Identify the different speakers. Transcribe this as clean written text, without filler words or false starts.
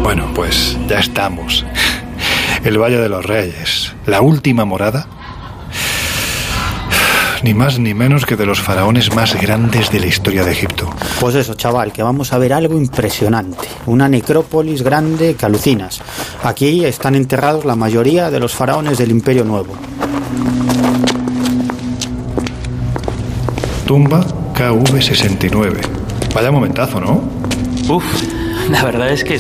Speaker 1: Bueno, pues ya estamos. El Valle de los Reyes, la última morada. Ni más ni menos que de los faraones más grandes de la historia de Egipto.
Speaker 2: Pues eso, chaval, que vamos a ver algo impresionante. Una necrópolis grande que alucinas. Aquí están enterrados la mayoría de los faraones del Imperio Nuevo.
Speaker 1: Tumba KV69. Vaya momentazo, ¿no?
Speaker 3: Uf, la verdad es que